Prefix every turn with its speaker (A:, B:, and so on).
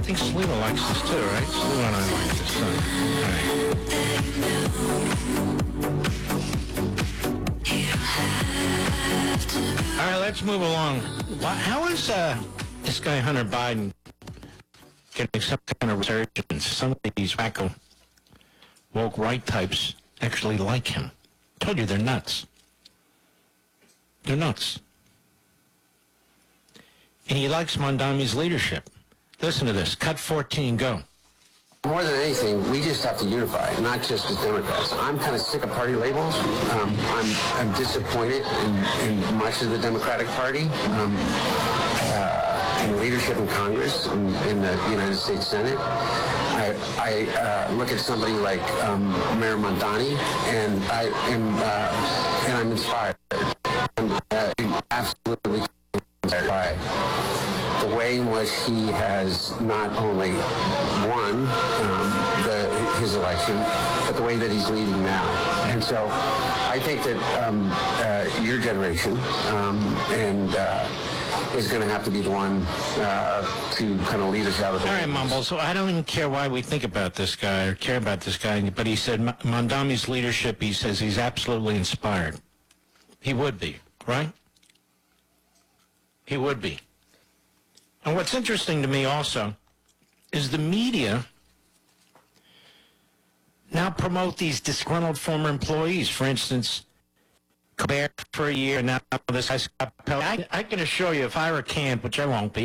A: think Selena likes this too, right? Selena and I like this song. All right, let's move along. How is this guy Hunter Biden getting some kind of resurgence? Some of these wacko woke right types actually like him. I told you they're nuts. They're nuts. And he likes Mondami's leadership. Listen to this. Cut 14, go.
B: More than anything, we just have to unify, not just as Democrats. I'm kind of sick of party labels. I'm disappointed in much of the Democratic Party, in leadership in Congress, in the United States Senate. I look at somebody like Mayor Mondani, and I'm inspired. I'm absolutely inspired by the way in which he has not only won his election, but the way that he's leading now. And so I think that your generation is going to have to be the one to kind of lead us out of the
A: All right, Mumble, so I don't even care why we think about this guy or care about this guy, but he said Mondami's leadership, he says he's absolutely inspired. He would be, right? He would be. And what's interesting to me also is the media now promote these disgruntled former employees. For instance, Colbert for a year, now this guy's I can assure you, if I were Camp, which I won't be,